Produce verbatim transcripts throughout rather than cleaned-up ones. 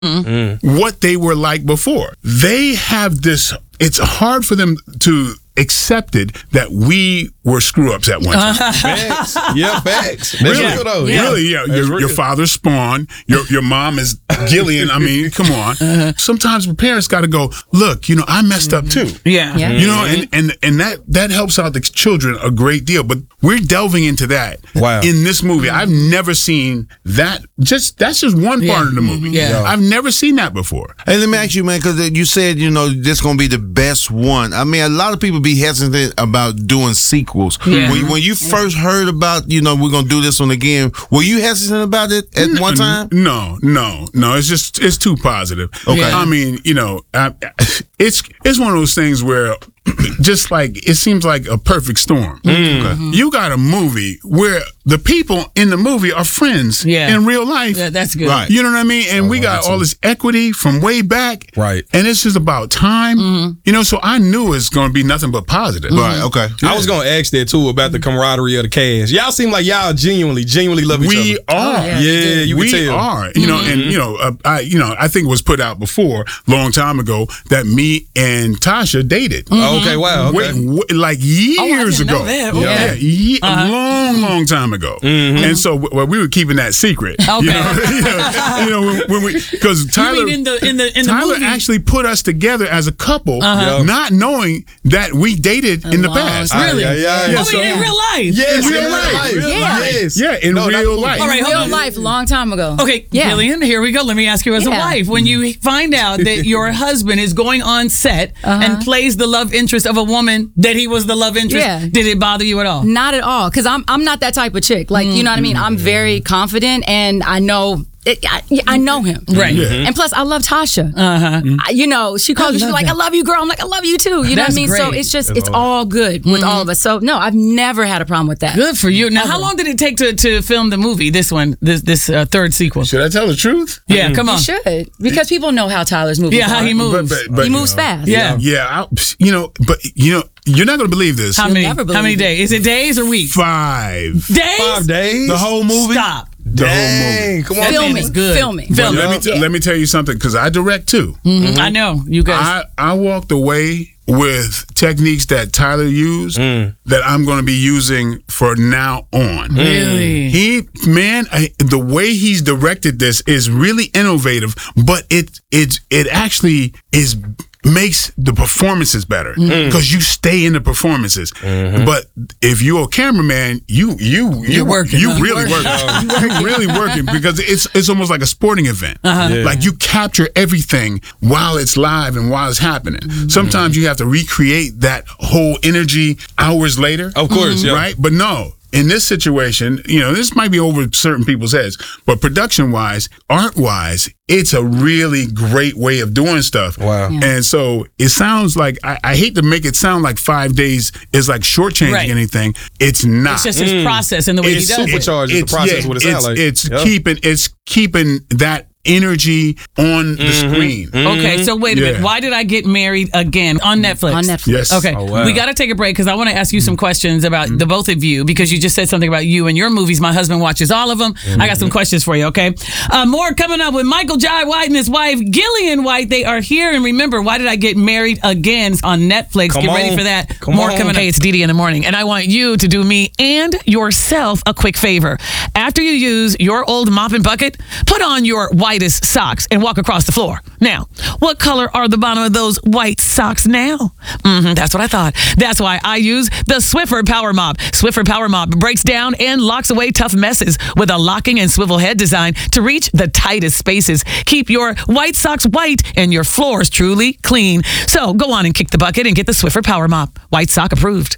mm-hmm. what they were like before. They have this, it's hard for them to accept it that we were screw-ups at one time. Facts. Yeah, facts. That's Really? real, though. Yeah. Really, yeah. Your, real. your father's Spawn. Your your mom is Gillian. I mean, come on. Uh-huh. Sometimes the parents got to go, look, you know, I messed up too. Yeah. yeah. You know, and, and, and that, that helps out the children a great deal. But we're delving into that wow. in this movie. I've never seen that. Just That's just one yeah. part of the movie. Yeah. I've never seen that before. Hey, let me ask you, man, because you said, you know, this going to be the best one. I mean, a lot of people be hesitant about doing sequels. Yeah. When, when you first heard about, you know, we're going to do this one again, were you hesitant about it at one time? No, no, no. It's just, it's too positive. Okay. I mean, you know, I, it's it's one of those things where just like it seems like a perfect storm. Mm. Okay. You got a movie where the people in the movie are friends yeah. in real life. Yeah, that's good. Right. You know what I mean? And oh, we got all this equity from way back. Right. And it's just about time. Mm-hmm. You know, so I knew it's going to be nothing but positive. Mm-hmm. Right, okay. I was going to ask that, too, about the camaraderie of the cast. Y'all seem like y'all genuinely, genuinely love each we other. Are. Oh, yeah, yeah, you we can tell. are. You know, mm-hmm. and, you know, uh, I, you know, I think it was put out before, long time ago, that me and Tasha dated. Mm-hmm. Okay, wow. Okay. Way, way, like years oh, I didn't ago. Know that. Yeah, yeah. yeah ye- uh-huh. a long, long time ago. Mm-hmm. And so, well, we were keeping that secret. Okay. You know, you know when, when we because Tyler in the in the in the Tyler movie? actually put us together as a couple, uh-huh. not knowing that we dated in the past. Really? Ah, yeah, yeah, yeah. Oh, so, in real life. Yes, in real real life. life. Real Yeah. life. Yes. Yeah, in No, real not- life. All right, hold real on. life, long time ago. Okay, yeah. Gillian, here we go. Let me ask you as yeah. a wife. When you find out that your husband is going on set uh-huh. and plays the love interest of a woman that he was the love interest, yeah. did it bother you at all? Not at all, because I'm I'm not that type of chick. Like, mm-hmm. you know what I mean? I'm very confident, and I know it, I, I know him. Right. Yeah. And plus, I love Tasha. Uh-huh. I, you know, she calls me, she's like, that. I love you, girl. I'm like, I love you too. You know That's what I mean? great. So it's just, That's it's hard. all good with mm-hmm. all of us. So no, I've never had a problem with that. Good for you. Now, how long did it take to, to film the movie, this one, this this uh, third sequel? Should I tell the truth? Yeah, come on. You should, because people know how Tyler's moves. Yeah, how he moves. But, but, but, He moves you know, fast. Yeah. Yeah, I, you know, but you know, you're not going to believe this. How You'll many? never How many believe it. days? Is it days or weeks? Five. Days? Five days? The whole movie? Stop. The whole movie. Dang, come on. That man Filming, is good. filming. But Filming. let me t- let me tell you something, because I direct too. Mm-hmm. I know you guys. I, I walked away with techniques that Tyler used Mm. that I'm going to be using for now on. Really? He, man, I, the way he's directed this is really innovative, but it it it actually is makes the performances better because you stay in the performances. Mm-hmm. But if you're a cameraman, you you you You're working, You huh? really working. You really working because it's it's almost like a sporting event. Uh-huh. Yeah. Like you capture everything while it's live and while it's happening. Mm-hmm. Sometimes you have to recreate that whole energy hours later. Of course, yeah. Right? But no. In this situation, you know, this might be over certain people's heads, but production-wise, art-wise, it's a really great way of doing stuff. Wow. Yeah. And so it sounds like, I, I hate to make it sound like five days is like shortchanging Right. anything. It's not. It's just his process and the way It's he does it. supercharged. It's the process, what it sound it's, like. It's Yep. keeping, it's keeping that energy on the screen. Okay, so wait a minute. Yeah. Why did I get married again on Netflix? On Netflix. Yes. Okay, Oh, wow. we got to take a break because I want to ask you some questions about the both of you because you just said something about you and your movies. My husband watches all of them. I got some questions for you, okay? Uh, more coming up with Michael Jai White and his wife, Gillian White. They are here. And remember, Why Did I Get Married Again on Netflix. Come Get ready on. for that. Come more on. coming up. Hey, it's Dee Dee in the morning. And I want you to do me and yourself a quick favor. After you use your old mop and bucket, put on your whitest socks and walk across the floor. Now, what color are the bottom of those white socks now? Mm-hmm, that's what I thought. That's why I use the Swiffer Power Mop. Swiffer Power Mop breaks down and locks away tough messes with a locking and swivel head design to reach the tightest spaces. Keep your white socks white and your floors truly clean. So go on and kick the bucket and get the Swiffer Power Mop. White sock approved.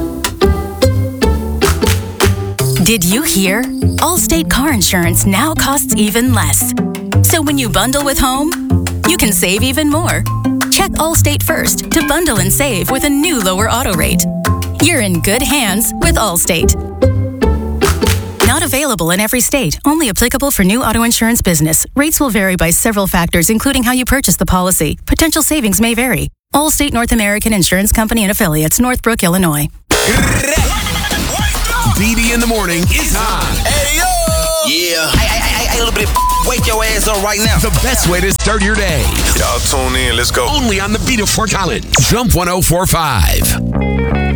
Did you hear? Allstate car insurance now costs even less. So when you bundle with home, you can save even more. Check Allstate first to bundle and save with a new lower auto rate. You're in good hands with Allstate. Not available in every state. Only applicable for new auto insurance business. Rates will vary by several factors, including how you purchase the policy. Potential savings may vary. Allstate North American Insurance Company and Affiliates, Northbrook, Illinois. Dee Dee in the morning is on. Hey, yo! Yeah. Ay, ay, ay, ay, Hey, little bit of wake your ass up right now. The best way to start your day. Y'all tune in. Let's go. Only on the beat of Fort Collins. Jump one oh four point five.